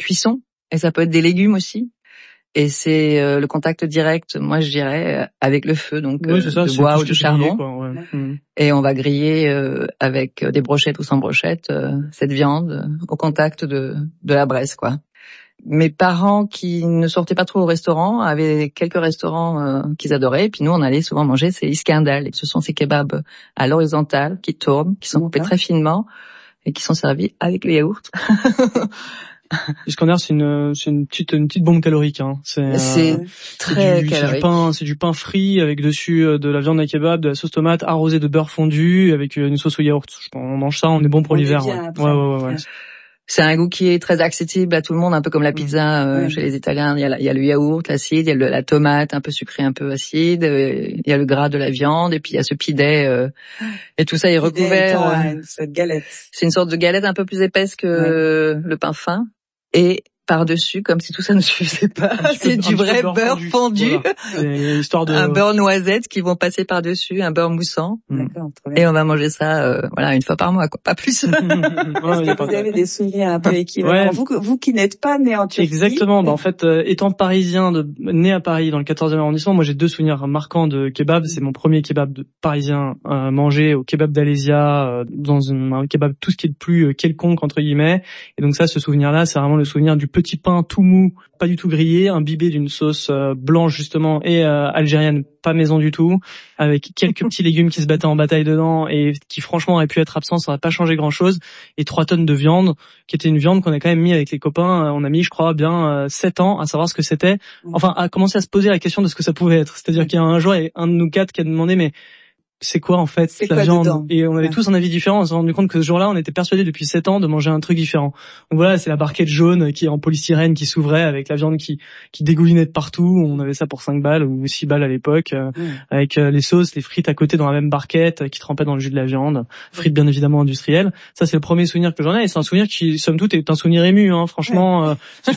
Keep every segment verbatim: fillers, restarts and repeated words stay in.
cuisson et ça peut être des légumes aussi. Et c'est euh, le contact direct, moi je dirais, avec le feu, donc oui, euh, ça, de bois ou de charbon. Grillé, quoi, ouais. Mmh. Et on va griller euh, avec des brochettes ou sans brochettes euh, cette viande euh, au contact de de la braise, quoi. Mes parents qui ne sortaient pas trop au restaurant avaient quelques restaurants euh, qu'ils adoraient. Et puis nous, on allait souvent manger ces iskandal. Ce sont ces kebabs à l'horizontale qui tournent, qui sont coupés très finement et qui sont servis avec le yaourt. Iskandar, c'est une, c'est une petite, une petite bombe calorique, hein. C'est, c'est euh, très c'est du, calorique. C'est du pain, c'est du pain frit avec dessus de la viande à kebab, de la sauce tomate arrosée de beurre fondu avec une sauce au yaourt. On mange ça, on est bon pour on l'hiver. Ouais. Ouais, ouais, ouais, ouais. C'est un goût qui est très accessible à tout le monde, un peu comme la pizza euh, ouais. Chez les Italiens. Il y a, la, il y a le yaourt, l'acide, il y a le, la tomate un peu sucrée, un peu acide, euh, il y a le gras de la viande, et puis il y a ce pidet. Euh, et tout ça est recouvert. Euh, cette galette. C'est une sorte de galette un peu plus épaisse que ouais. le pain fin. Et par-dessus, comme si tout ça ne suffisait pas, c'est du vrai beurre, beurre fondu, fondu. Voilà. Histoire de... un beurre noisette qui vont passer par-dessus, un beurre moussant. D'accord, très bien. Et on va manger ça, euh, voilà, une fois par mois, quoi, pas plus. Est-ce que vous avez des souvenirs un peu équivalents, ouais. vous, vous qui n'êtes pas né en Turquie? Exactement. Bah, en fait, euh, étant parisien, de, né à Paris, dans le quatorzième arrondissement, moi j'ai deux souvenirs marquants de kebab. C'est mon premier kebab de parisien euh, mangé au kebab d'Alésia, euh, dans un, un kebab tout ce qui est de plus euh, quelconque entre guillemets. Et donc ça, ce souvenir-là, c'est vraiment le souvenir du petit pain tout mou, pas du tout grillé, imbibé d'une sauce euh, blanche justement et euh, algérienne, pas maison du tout, avec quelques petits légumes qui se battaient en bataille dedans et qui franchement auraient pu être absents, ça n'aurait pas changé grand-chose, et trois tonnes de viande, qui était une viande qu'on a quand même mis avec les copains, on a mis je crois bien euh, sept ans à savoir ce que c'était, enfin à commencer à se poser la question de ce que ça pouvait être, c'est-à-dire qu'il y a un jour, il y a un de nous quatre qui a demandé mais c'est quoi en fait c'est la viande dedans? Et on avait ouais. tous un avis différent. On s'est rendu compte que ce jour-là, on était persuadés depuis sept ans de manger un truc différent. Donc voilà, c'est la barquette jaune qui est en polystyrène qui s'ouvrait avec la viande qui qui dégoulinait de partout. On avait ça pour cinq balles ou six balles à l'époque, euh, mmh. avec euh, les sauces, les frites à côté dans la même barquette euh, qui trempaient dans le jus de la viande, frites bien évidemment industrielles. Ça c'est le premier souvenir que j'en ai et c'est un souvenir qui somme toute est un souvenir ému, hein, franchement. Ouais. Euh,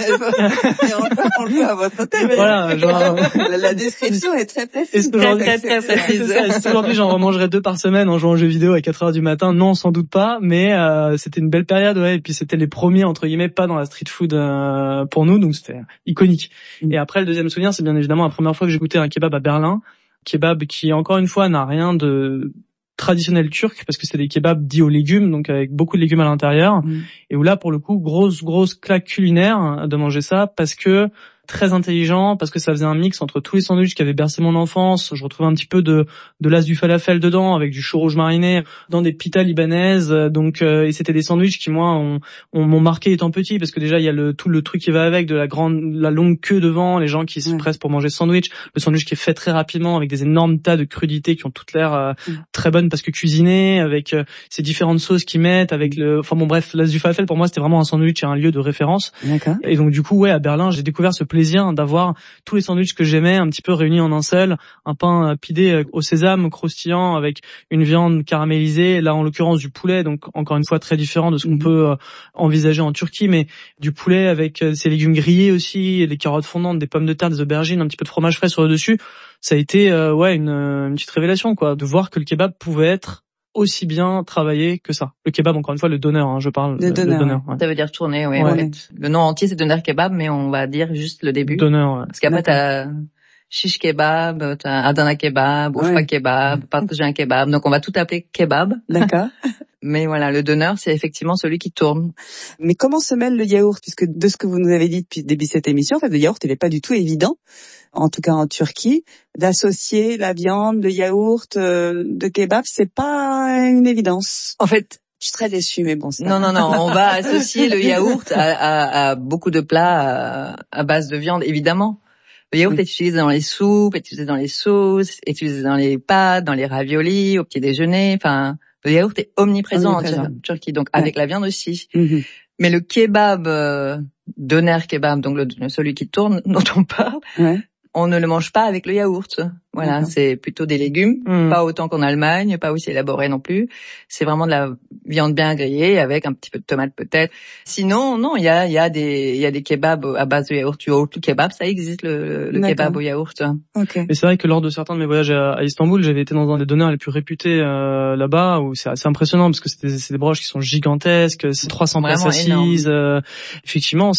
on le voit à votre hôtel. Voilà, genre, la, la description est très précise. Très très très précise. Aujourd'hui, j'en remangerai deux par semaine en jouant aux jeux vidéo à quatre heures du matin. Non, sans doute pas, mais euh, c'était une belle période, ouais. Et puis c'était les premiers entre guillemets pas dans la street food euh, pour nous, donc c'était iconique. Mmh. Et après, le deuxième souvenir, c'est bien évidemment la première fois que j'ai goûté un kebab à Berlin, kebab qui encore une fois n'a rien de traditionnel turc parce que c'est des kebabs dits aux légumes, donc avec beaucoup de légumes à l'intérieur. Mmh. Et où là, pour le coup, grosse grosse claque culinaire de manger ça parce que très intelligent, parce que ça faisait un mix entre tous les sandwichs qui avaient bercé mon enfance. Je retrouvais un petit peu de de l'as du falafel dedans, avec du chou rouge mariné, dans des pitas libanaises. Donc, euh, et c'était des sandwichs qui moi ont, ont m'ont marqué étant petit, parce que déjà il y a le tout le truc qui va avec, de la grande, la longue queue devant, les gens qui se ouais. pressent pour manger ce sandwich, le sandwich qui est fait très rapidement avec des énormes tas de crudités qui ont toutes l'air euh, mmh. très bonnes parce que cuisinées, avec euh, ces différentes sauces qu'ils mettent, avec le, enfin bon bref, l'as du falafel pour moi c'était vraiment un sandwich et un lieu de référence. D'accord. Et donc du coup ouais à Berlin j'ai découvert ce plaisir d'avoir tous les sandwichs que j'aimais un petit peu réunis en un seul, un pain pidé au sésame croustillant avec une viande caramélisée, là en l'occurrence du poulet, donc encore une fois très différent de ce qu'on mmh. peut envisager en Turquie, mais du poulet avec ses légumes grillés aussi, les carottes fondantes, des pommes de terre, des aubergines, un petit peu de fromage frais sur le dessus. Ça a été euh, ouais une, une petite révélation quoi, de voir que le kebab pouvait être aussi bien travaillé que ça. Le kebab, encore une fois, le doner, hein, je parle. Le doner. Le doner ouais. Ouais. Ça veut dire tourner, oui. Ouais. En fait. Le nom entier, c'est doner kebab, mais on va dire juste le début. Doner, ouais. Parce qu'après, t'as shish kebab, t'as Adana kebab, Urfa ouais. kebab, Patlıcan kebab. Donc, on va tout appeler kebab. D'accord. Mais voilà, le doner, c'est effectivement celui qui tourne. Mais comment se mêle le yaourt? Puisque de ce que vous nous avez dit depuis le début de cette émission, en fait, le yaourt, il n'est pas du tout évident, en tout cas en Turquie, d'associer la viande, le yaourt, euh, de kebab, c'est pas une évidence. En fait, je suis très déçue, mais bon, c'est non, non, non, on va associer le yaourt à, à, à beaucoup de plats à, à base de viande, évidemment. Le yaourt oui. est utilisé dans les soupes, est utilisé dans les sauces, est utilisé dans les pâtes, dans les raviolis, au petit déjeuner, enfin... Le yaourt est omniprésent, omniprésent. en Turquie, donc ouais. avec la viande aussi. Mm-hmm. Mais le kebab, euh, doner kebab, donc le, celui qui tourne, dont on parle, ouais. on ne le mange pas avec le yaourt. Voilà, d'accord. C'est plutôt des légumes, mm. pas autant qu'en Allemagne, pas aussi élaboré non plus. C'est vraiment de la viande bien grillée avec un petit peu de tomate peut-être. Sinon, non, il y a, il y a des, il y a des kebabs à base de yaourt. Le kebab, ça existe, le, le kebab au yaourt. Okay. Mais c'est vrai que lors de certains de mes voyages à, à Istanbul, j'avais été dans un des donneurs les plus réputés euh, là-bas, où c'est assez impressionnant parce que c'est des, c'est des broches qui sont gigantesques, c'est trois cents places assises. Euh, effectivement,